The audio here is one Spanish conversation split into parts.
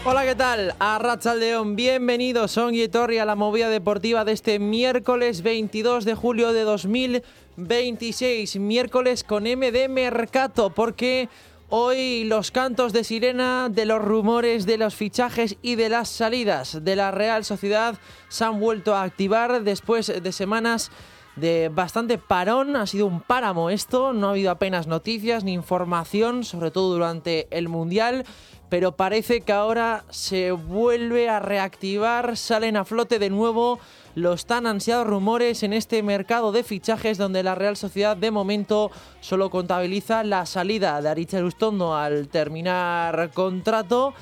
Hola, ¿qué tal? Arratsaldeon, bienvenidos a Ongi Etorri a la movida deportiva de este miércoles 22 de julio de 2026. Miércoles con M de Mercato, porque hoy los cantos de sirena de los rumores de los fichajes y de las salidas de la Real Sociedad se han vuelto a activar después de semanas de bastante parón. Ha sido un páramo esto, no ha habido apenas noticias ni información, sobre todo durante el Mundial, pero parece que ahora se vuelve a reactivar, salen a flote de nuevo los tan ansiados rumores en este mercado de fichajes, donde la Real Sociedad de momento solo contabiliza la salida de Aritz Elustondo al terminar contrato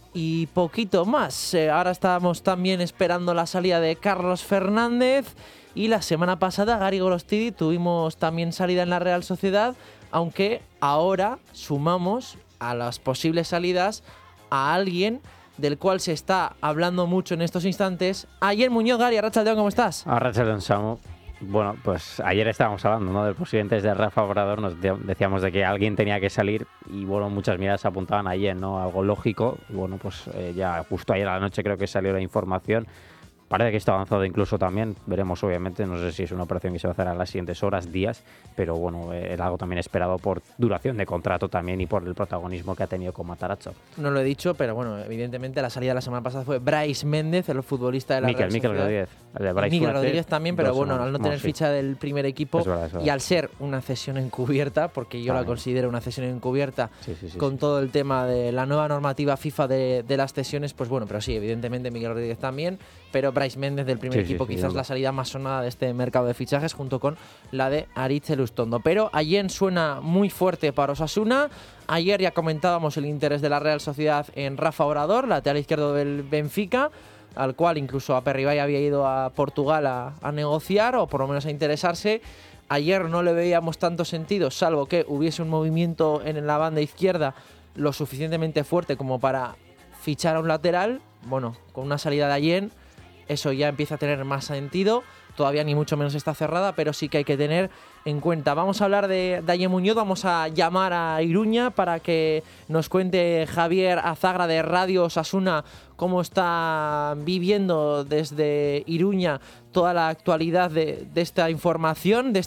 y poquito más. Ahora estábamos también esperando la salida de Carlos Fernández, y la semana pasada Gary Golostidi tuvimos también salida en la Real Sociedad, aunque ahora sumamos a las posibles salidas a alguien del cual se está hablando mucho en estos instantes. Ayer Muñoz. Gary, arratsaldeon, ¿cómo estás? Arratsaldeon, Samu. Bueno, pues ayer estábamos hablando, ¿no?, del posible de Rafa Obrador. Nos decíamos de que alguien tenía que salir y, bueno, muchas miradas apuntaban ayer, ¿no?, algo lógico. Y, bueno, pues ya justo ayer a la noche creo que salió la información. Parece que está avanzado incluso también. Veremos, obviamente. No sé si es una operación que se va a hacer en las siguientes horas, días. Pero bueno, era algo también esperado por duración de contrato también y por el protagonismo que ha tenido con Matarazzo. No lo he dicho, pero bueno, evidentemente la salida de la semana pasada fue Brais Méndez, el futbolista de la Real Sociedad. Mikel Rodríguez. El de Brais Mikel Rodríguez también, pero bueno, al no tener ficha del primer equipo es verdad. Y al ser una cesión encubierta, porque yo la considero una cesión encubierta, con todo el tema de la nueva normativa FIFA de las cesiones, pues bueno, pero sí, evidentemente Mikel Rodríguez también, pero Brais Méndez del primer equipo, quizás la salida más sonada de este mercado de fichajes, junto con la de Aritz Elustondo. Pero ayer suena muy fuerte para Osasuna. Ayer ya comentábamos el interés de la Real Sociedad en Rafa Obrador, lateral izquierdo del Benfica, al cual incluso Aperribay había ido a Portugal a negociar, o por lo menos a interesarse. Ayer no le veíamos tanto sentido, salvo que hubiese un movimiento en la banda izquierda lo suficientemente fuerte como para fichar a un lateral. Bueno, con una salida de ayer eso ya empieza a tener más sentido. Todavía ni mucho menos está cerrada, pero sí que hay que tener en cuenta. Vamos a hablar de Ayer Muñoz, vamos a llamar a Iruña para que nos cuente Javier Azagra de Radio Osasuna cómo está viviendo desde Iruña toda la actualidad de esta información, de